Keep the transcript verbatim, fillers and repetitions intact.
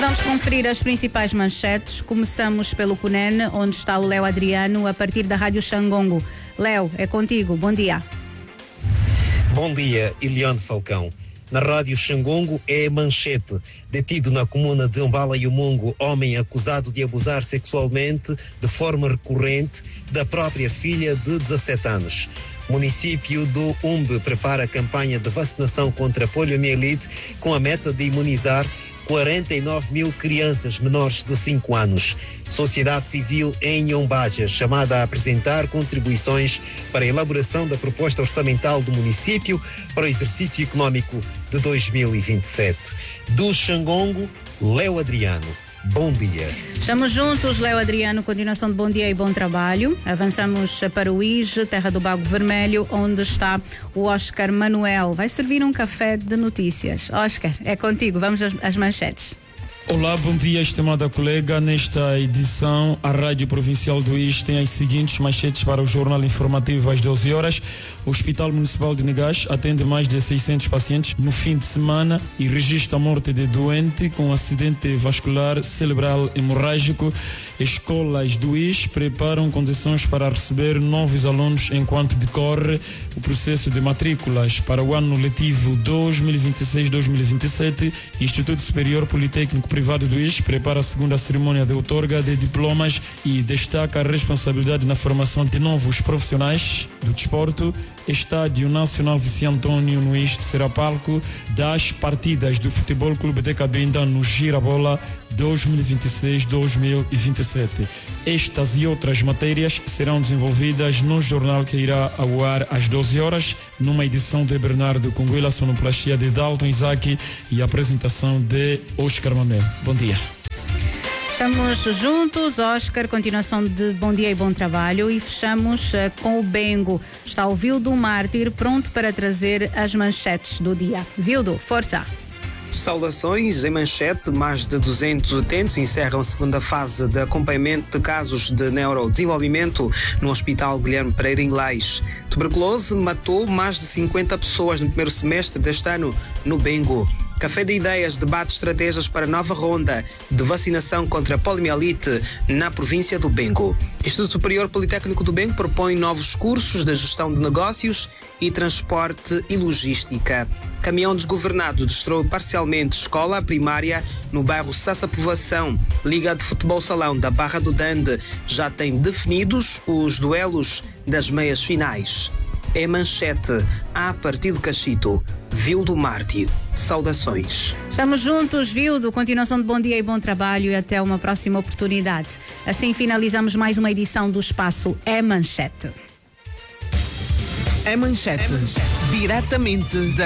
Vamos conferir as principais manchetes. Começamos pelo Cunene, onde está o Léo Adriano, a partir da Rádio Xangongo. Léo, é contigo. Bom dia. Bom dia, Eliane Falcão. Na Rádio Xangongo é manchete. Detido na comuna de Umbala e Umungo, homem acusado de abusar sexualmente de forma recorrente da própria filha de dezassete anos. O município do Umbe prepara a campanha de vacinação contra a poliomielite com a meta de imunizar quarenta e nove mil crianças menores de cinco anos. Sociedade civil em Nhombaja, chamada a apresentar contribuições para a elaboração da proposta orçamental do município para o exercício econômico de dois mil e vinte e sete. Do Xangongo, Léo Adriano. Bom dia. Estamos juntos, Léo Adriano. Continuação de bom dia e bom trabalho. Avançamos para o I J, terra do Bago Vermelho, onde está o Oscar Manuel. Vai servir um café de notícias. Oscar, é contigo. Vamos às, às manchetes. Olá, bom dia, estimada colega. Nesta edição, a Rádio Provincial do I J tem as seguintes manchetes para o Jornal Informativo às doze horas. O Hospital Municipal de Negás atende mais de seiscentos pacientes no fim de semana e registra a morte de doente com acidente vascular cerebral hemorrágico. Escolas do I J preparam condições para receber novos alunos enquanto decorre o processo de matrículas para o ano letivo dois mil e vinte e seis dois mil e vinte e sete. Instituto Superior Politécnico Privado do I J prepara a segunda cerimônia de outorga de diplomas e destaca a responsabilidade na formação de novos profissionais do desporto. Estádio Nacional Vici Antônio no I J será palco das partidas do Futebol Clube de Cabinda no Girabola dois mil e vinte e seis dois mil e vinte e sete. Estas e outras matérias serão desenvolvidas no jornal que irá ao ar às doze horas, numa edição de Bernardo Conguela, sonoplastia de Dalton Isaac e apresentação de Oscar Manuel. Bom dia. Estamos juntos, Oscar, continuação de bom dia e bom trabalho, e fechamos uh, com o Bengo. Está o Vildo Mártir pronto para trazer as manchetes do dia. Vildo, força! Saudações em manchete. Mais de duzentos utentes encerram a segunda fase de acompanhamento de casos de neurodesenvolvimento no Hospital Guilherme Pereira em Lais. Tuberculose matou mais de cinquenta pessoas no primeiro semestre deste ano no Bengo. Café de Ideias debate estratégias para nova ronda de vacinação contra a poliomielite na província do Bengo. Instituto Superior Politécnico do Bengo propõe novos cursos de gestão de negócios e transporte e logística. Caminhão desgovernado destruiu parcialmente escola primária no bairro Sassa Povoação. Liga de Futebol Salão da Barra do Dande já tem definidos os duelos das meias finais. É manchete a partir de Cachito. Vildo Mártir. Saudações. Estamos juntos, Vildo. Continuação de bom dia e bom trabalho e até uma próxima oportunidade. Assim finalizamos mais uma edição do Espaço É Manchete. É Manchete. É Manchete. Diretamente da